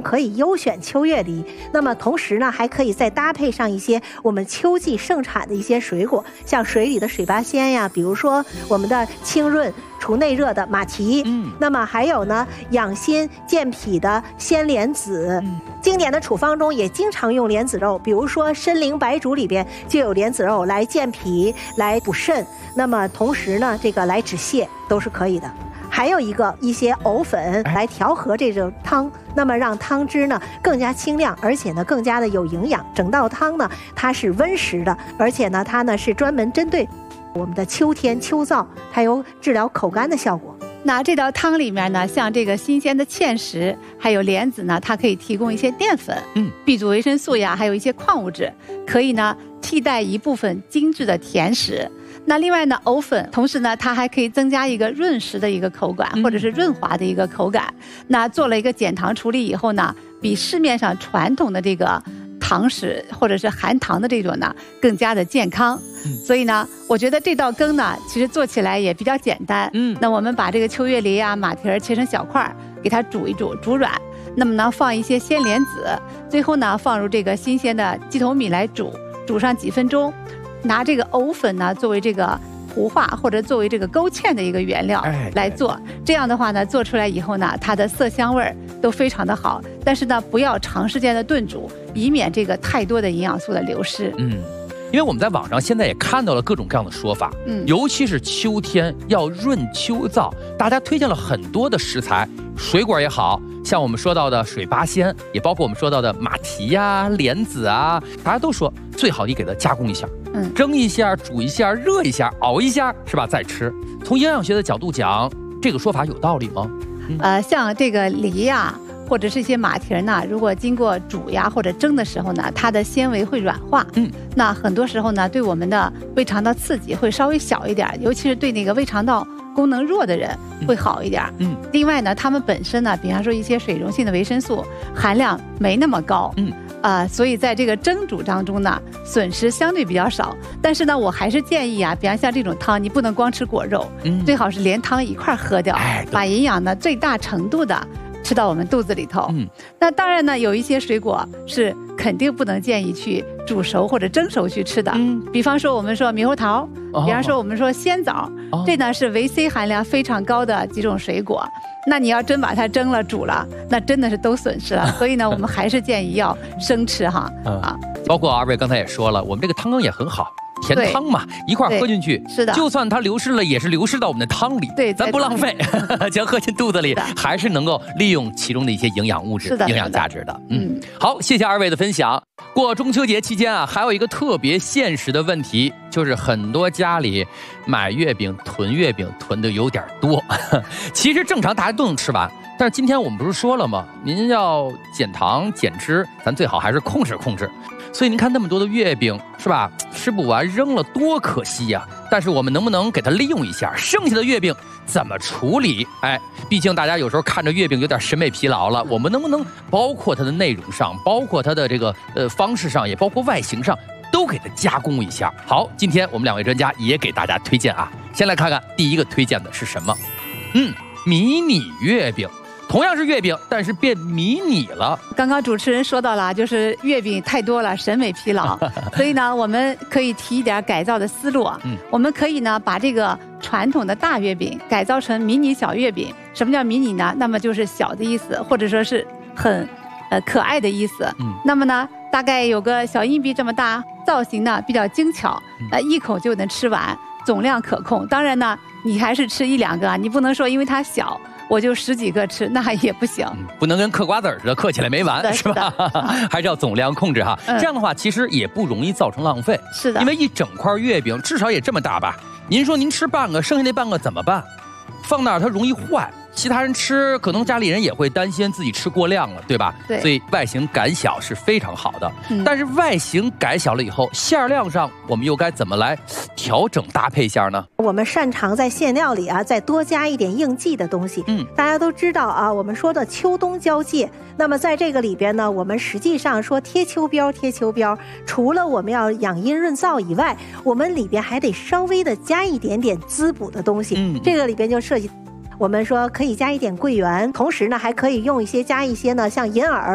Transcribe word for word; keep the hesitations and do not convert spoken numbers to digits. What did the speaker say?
可以优选秋月梨。那么同时呢，还可以再搭配上一些我们秋季盛产的一些水果，像水里的水八仙呀，比如说我们的清润除内热的马蹄，嗯，那么还有呢养心健脾的鲜莲子。嗯，经典的处方中也经常用莲子肉，比如说参苓白术里边就有莲子肉来健脾、来补肾，那么同时呢，这个来止泻都是可以的。还有一个一些藕粉来调和这种汤，那么让汤汁呢更加清亮，而且呢更加的有营养。整道汤呢它是温食的，而且呢它呢是专门针对我们的秋天秋燥，它有治疗口干的效果。 那这道汤里面呢，像这个新鲜的芡实，还有莲子呢，它可以提供一些淀粉，嗯 ，B 族维生素呀，还有一些矿物质，可以呢替代一部分精致的甜食。那另外呢，藕粉同时呢，它还可以增加一个润食的一个口感，或者是润滑的一个口感。那做了一个减糖处理以后呢，比市面上传统的这个糖食或者是含糖的这种呢，更加的健康。所以呢，我觉得这道羹呢，其实做起来也比较简单。嗯，那我们把这个秋月梨啊、马蹄儿切成小块，给它煮一煮，煮软。那么呢，放一些鲜莲子，最后呢，放入这个新鲜的鸡头米来煮，煮上几分钟。拿这个藕粉呢作为这个糊化或者作为这个勾芡的一个原料来做，哎、这样的话呢，做出来以后呢，它的色香味都非常的好。但是呢，不要长时间的炖煮，以免这个太多的营养素的流失。 嗯，因为我们在网上现在也看到了各种各样的说法，嗯，尤其是秋天要润秋燥，大家推荐了很多的食材，水果也好。像我们说到的水八仙，也包括我们说到的马蹄呀、啊、莲子啊，大家都说最好你给它加工一下，嗯，蒸一下、煮一下、热一下、熬一下，是吧？再吃。从营养学的角度讲，这个说法有道理吗？ 嗯、呃，像这个梨呀、啊，或者是一些马蹄呢，如果经过煮呀或者蒸的时候呢，它的纤维会软化，嗯，那很多时候呢，对我们的胃肠道刺激会稍微小一点，尤其是对那个胃肠道功能弱的人会好一点。嗯，另外呢，它们本身呢，比方说一些水溶性的维生素含量没那么高，嗯，呃，所以在这个蒸煮当中呢，损失相对比较少。但是呢，我还是建议啊，比方像这种汤，你不能光吃果肉，嗯，最好是连汤一块喝掉，哎、把营养呢最大程度的吃到我们肚子里头。嗯，那当然呢，有一些水果是肯定不能建议去煮熟或者蒸熟去吃的。嗯，比方说我们说猕猴桃，哦、比方说我们说鲜枣，哦、这呢是维 C 含量非常高的几种水果。那你要真把它蒸了煮了，那真的是都损失了。所以呢，我们还是建议要生吃哈。嗯、啊， 包括二位刚才也说了，我们这个汤羹也很好。甜汤嘛，一块喝进去， 是的， 就算它流失了，也是流失到我们的汤里， 对， 咱不浪费，将喝进肚子里，还是能够利用其中的一些营养物质、营养价值的。嗯，好，谢谢二位的分享。过中秋节期间啊，还有一个特别现实的问题，就是很多家里买月饼、囤月饼囤的有点多。其实正常大家都能吃完，但是今天我们不是说了吗？您要减糖减脂，咱最好还是控制控制。所以您看那么多的月饼是吧，吃不完扔了多可惜呀、啊！但是我们能不能给它利用一下？剩下的月饼怎么处理？哎，毕竟大家有时候看着月饼有点审美疲劳了，我们能不能包括它的内容上，包括它的这个呃方式上，也包括外形上，都给它加工一下？好，今天我们两位专家也给大家推荐啊。先来看看第一个推荐的是什么？嗯，迷你月饼。同样是月饼，但是变迷你了。 刚刚主持人说到了，就是月饼太多了，审美疲劳。所以呢，我们可以提一点改造的思路。嗯，我们可以呢把这个传统的大月饼改造成迷你小月饼。什么叫迷你呢？那么就是小的意思，或者说是很呃可爱的意思。嗯，那么呢，大概有个小硬币这么大，造型呢比较精巧，呃，一口就能吃完，总量可控。当然呢，你还是吃一两个啊，你不能说因为它小。我就十几个吃，那也不行，嗯、 不能跟嗑瓜子似的，嗑起来没完，是吧？还是要总量控制哈。嗯、这样的话，其实也不容易造成浪费。 是的， 因为一整块月饼至少也这么大吧？您说您吃半个，剩下那半个怎么办？放那儿它容易坏。其他人吃，可能家里人也会担心自己吃过量了，对吧？ 对， 所以外形改小是非常好的。嗯、但是外形改小了以后，馅料上我们又该怎么来调整搭配一下呢？ 我们擅长在馅料里啊，再多加一点应季的东西。嗯，大家都知道啊，我们说的秋冬交界，那么在这个里边呢，我们实际上说贴秋膘，贴秋膘，除了我们要养阴润燥以外，我们里边还得稍微的加一点点滋补的东西。嗯，这个里边就涉及。我们说可以加一点桂圆，同时呢还可以用一些加一些呢像银耳